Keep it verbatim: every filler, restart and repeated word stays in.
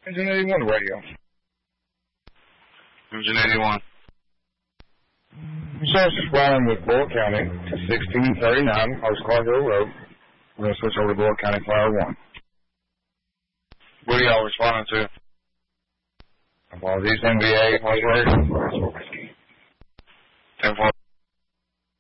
Engine eighty-one radio. Engine eighty-one. Source responding with Bullitt County to sixteen thirty-nine Horse Cargill Road. We're going to switch over to Bullitt County Fire one. What are y'all responding to? Apologies, N B A, Horse Radio.